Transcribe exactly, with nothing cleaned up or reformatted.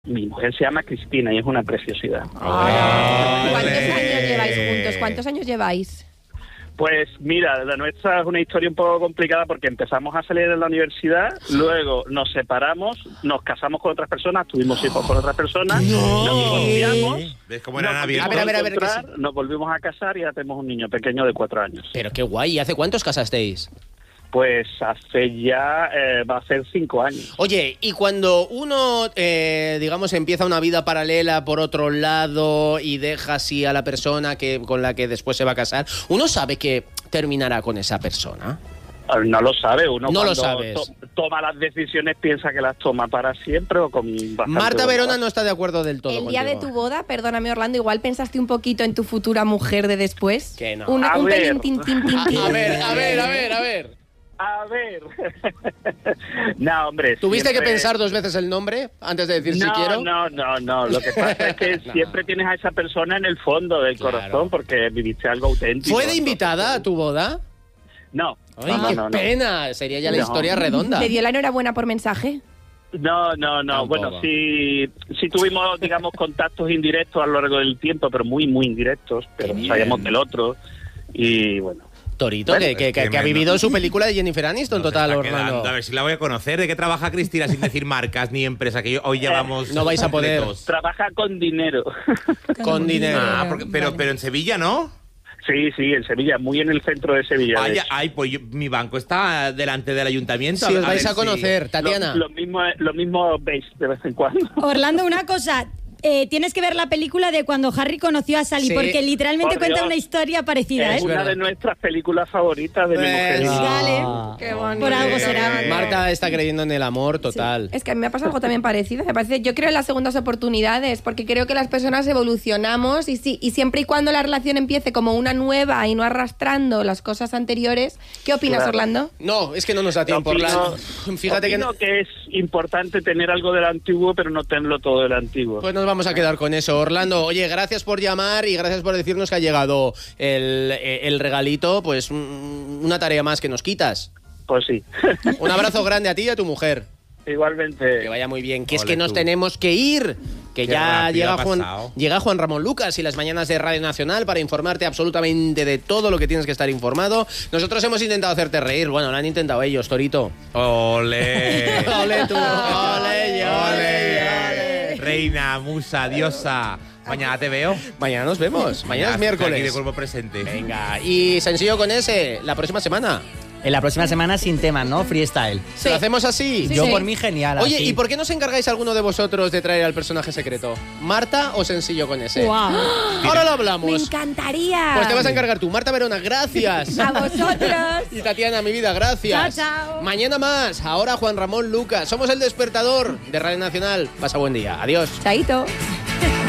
Mi mujer se llama Cristina y es una preciosidad. Ah, ¿cuántos años lleváis juntos? ¿Cuántos años lleváis? Pues mira, la nuestra es una historia un poco complicada porque empezamos a salir de la universidad, luego nos separamos, nos casamos con otras personas, tuvimos hijos con otras personas, no. nos divorciamos, ¿Ves cómo era nos, Navidad? a ver, a ver, a ver, encontrar, nos volvimos a casar y ya tenemos un niño pequeño de cuatro años. Pero qué guay, ¿y hace cuántos casasteis? Pues hace ya, eh, va a ser cinco años. Oye, y cuando uno, eh, digamos, empieza una vida paralela por otro lado y deja así a la persona que con la que después se va a casar, ¿uno sabe que terminará con esa persona? No lo sabe, uno no cuando lo sabes. To- toma las decisiones piensa que las toma para siempre o con bastante Marta voluntad. Verona no está de acuerdo del todo El día contigo. de tu boda, perdóname Orlando, igual pensaste un poquito en tu futura mujer de después. Que no. Un, A un ver. pelín, tin, tin, tin, tin. A ver, a ver, a ver, a ver. A ver. No, hombre. ¿Tuviste siempre... que pensar dos veces el nombre antes de decir no, si quiero? No, no, no. Lo que pasa es que No. siempre tienes a esa persona en el fondo del Claro. corazón porque viviste algo auténtico. ¿Fue de invitada a tu boda? No. Ay, no, qué no, no. pena. Sería ya la No. historia redonda. ¿Te dio la enhorabuena por mensaje? No, no, no. Tampoco. Bueno, sí, sí tuvimos, digamos, contactos indirectos a lo largo del tiempo, pero muy, muy indirectos. Pero Qué sabíamos bien. del otro. Y bueno. Torito, Bueno, que, que, que, es que ha tremendo. vivido su película de Jennifer Aniston, Nos total, está Orlando. quedando. A ver si la voy a conocer. ¿De qué trabaja Cristina sin decir marcas ni empresa? Que hoy llevamos. No vais a poder. completos. Trabaja con dinero. Con dinero. Ah, porque- pero, Vale. pero en Sevilla, ¿no? Sí, sí, en Sevilla, muy en el centro de Sevilla. de Ay, hecho. ay, pues yo- mi banco está delante del ayuntamiento. Si os vais ver a conocer, Tatiana. Lo, lo mismo, lo mismo veis de vez en cuando. Orlando, una cosa. Eh, tienes que ver la película de cuando Harry conoció a Sally, Sí. porque literalmente Por cuenta Dios. una historia parecida, Es ¿eh? una verdad. de nuestras películas favoritas de mi Pues, mujer. y mía. Vale. Qué bonito. Por algo será. Marta está creyendo en el amor total. Es que a mí me ha pasado algo también parecido. Me parece, yo creo en las segundas oportunidades, porque creo que las personas evolucionamos y sí, y siempre y cuando la relación empiece como una nueva y no arrastrando las cosas anteriores. ¿Qué opinas, Claro. Orlando? No, es que no nos da tiempo, Opino- Orlando. Fíjate que... opino que es importante tener algo del antiguo, pero no tenerlo todo del antiguo. Pues nos vamos a quedar con eso. Orlando, oye, gracias por llamar y gracias por decirnos que ha llegado el, el regalito, pues un- una tarea más que nos quitas. Pues sí. Un abrazo grande a ti y a tu mujer. Igualmente. Que vaya muy bien. Que es Ole que nos tú. tenemos que ir. Que Qué ya rápido llega ha Juan, pasado. llega Juan Ramón Lucas y las mañanas de Radio Nacional para informarte absolutamente de todo lo que tienes que estar informado. Nosotros hemos intentado hacerte reír. Bueno, lo han intentado ellos, Torito. Ole. Ole tú. Ole, yo, ole, yo, Ole. Reina, musa, diosa. Mañana te veo. Mañana nos vemos. Mañana es Aquí de miércoles. cuerpo presente. Venga, y sencillo con ese, la próxima semana. En la próxima semana sin temas, ¿no? Freestyle. ¿Se lo hacemos así? Sí, Yo sí. por mí genial. Oye, así. ¿y por qué no os encargáis alguno de vosotros de traer al personaje secreto? ¿Marta o sencillo con ese? Guau. Ahora lo Me hablamos. encantaría. Pues te vas a encargar tú. Marta Verona, gracias. A vosotros. Y Tatiana, mi vida, gracias. Chao, chao. Mañana más. Ahora Juan Ramón Lucas. Somos el despertador de Radio Nacional. Pasa buen día. Adiós. Chaito.